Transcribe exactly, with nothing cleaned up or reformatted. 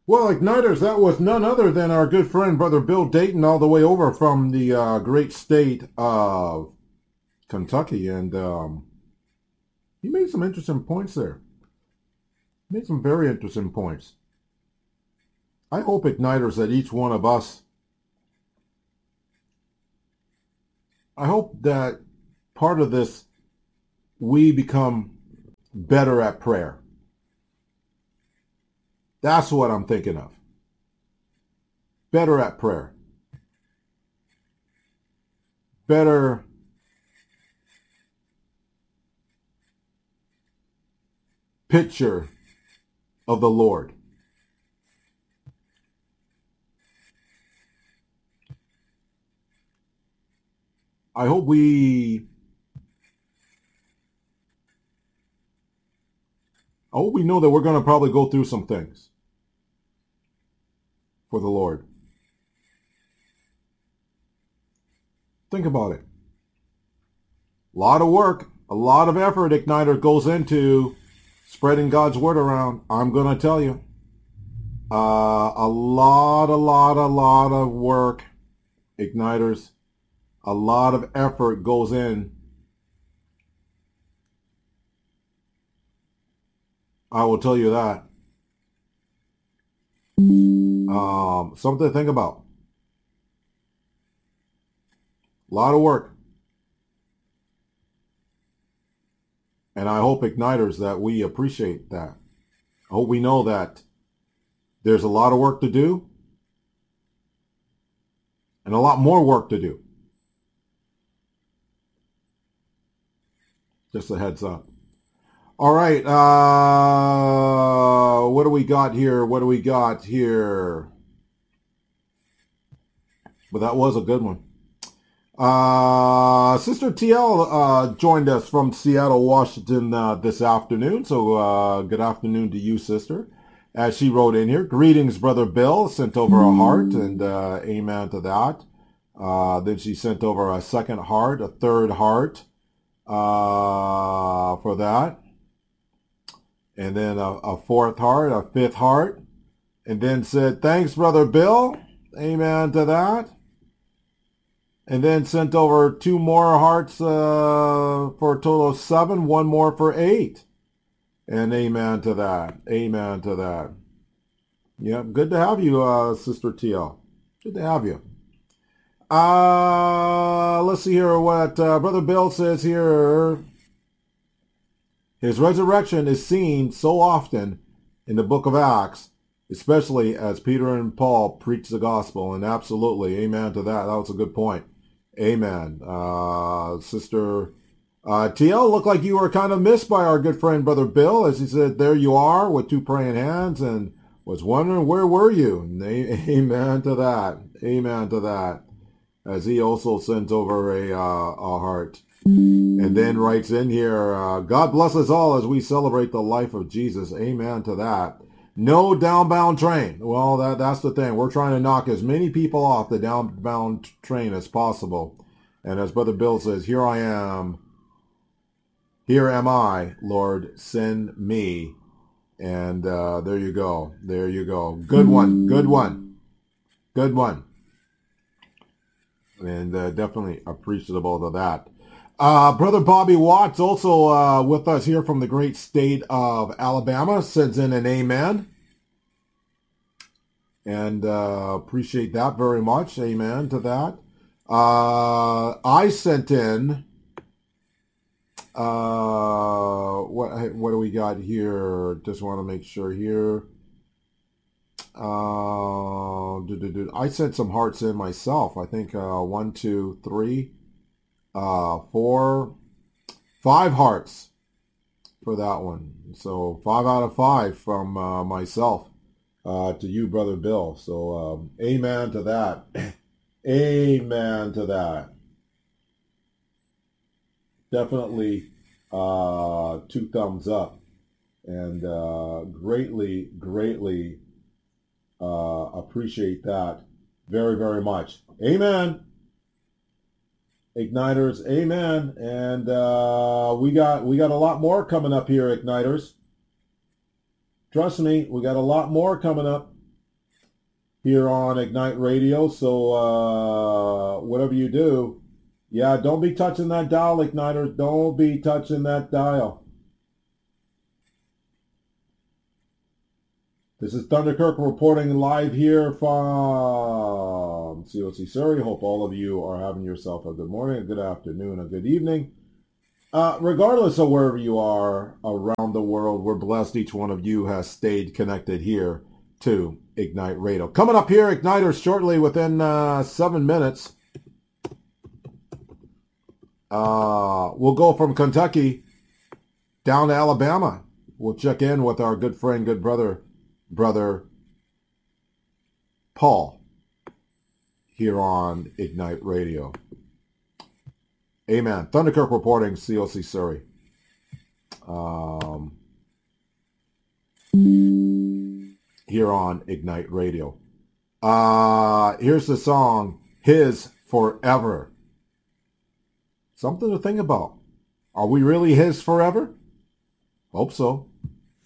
Well, Igniters, that was none other than our good friend, Brother Bill Dayton, all the way over from the uh, great state of Kentucky. And um, he made some interesting points there. He made some very interesting points. I hope, Igniters, that each one of us, I hope that part of this, we become better at prayer. That's what I'm thinking of. Better at prayer. Better picture of the Lord. I hope we I hope we know that we're going to probably go through some things for the Lord. Think about it. A lot of work, a lot of effort, Igniter, goes into spreading God's word around. I'm going to tell you. Uh, a lot, a lot, a lot of work, Igniters. A lot of effort goes in. I will tell you that. Um, something to think about. A lot of work. And I hope, Igniters, that we appreciate that. I hope we know that there's a lot of work to do and a lot more work to do. Just a heads up. All right. Uh, what do we got here? What do we got here? But that was a good one. Uh, Sister T L uh, joined us from Seattle, Washington uh, this afternoon. So uh, good afternoon to you, sister. As she wrote in here, greetings, Brother Bill, sent over a heart, and uh, amen to that. Uh, then she sent over a second heart, a third heart uh, for that. And then a, a fourth heart, a fifth heart. And then said, thanks, Brother Bill. Amen to that. And then sent over two more hearts uh, for a total of seven, one more for eight. And amen to that. Amen to that. Yep, good to have you, uh, Sister T L. Good to have you. Uh, let's see here what uh, Brother Bill says here. His resurrection is seen so often in the book of Acts, especially as Peter and Paul preach the gospel. And absolutely, amen to that. That was a good point. Amen. Uh, Sister uh, T L, looked like you were kind of missed by our good friend, Brother Bill, as he said, there you are with two praying hands, and was wondering, where were you? And amen to that. Amen to that. As he also sent over a, uh, a heart. And then writes in here, uh, God bless us all as we celebrate the life of Jesus. Amen to that. No downbound train. Well, that that's the thing. We're trying to knock as many people off the downbound train as possible. And as Brother Bill says, here I am. Here am I, Lord, send me. And uh, there you go. There you go. Good one. Good one. Good one. And uh, definitely appreciative of that. Uh, Brother Bobby Watts, also uh, with us here from the great state of Alabama, sends in an amen. And uh, appreciate that very much. Amen to that. Uh, I sent in, uh, what, what do we got here? Just want to make sure here. Uh, do, do, do. I sent some hearts in myself. I think uh, one, two, three. Uh, four, five hearts for that one. So five out of five from uh, myself uh, to you, Brother Bill. So um, amen to that. Amen to that. Definitely uh, two thumbs up. And uh, greatly, greatly uh, appreciate that very, very much. Amen. Igniters, amen. And uh, we got we got a lot more coming up here, Igniters. Trust me, we got a lot more coming up. here on Ignite Radio. So uh, whatever you do, yeah, don't be touching that dial, Igniters. Don't be touching that dial. This is Thunder Kirk reporting live here from C O C Surrey. Hope all of you are having yourself a good morning, a good afternoon, a good evening. Uh, regardless of wherever you are around the world, we're blessed each one of you has stayed connected here to Ignite Radio. Coming up here, Igniters, shortly within uh, seven minutes. Uh, we'll go from Kentucky down to Alabama. We'll check in with our good friend, good brother, brother Paul here on Ignite Radio. Amen. Thunderkirk reporting, C O C Surrey. Um, here on Ignite Radio. Uh, here's the song, His Forever. Something to think about. Are we really His forever? Hope so.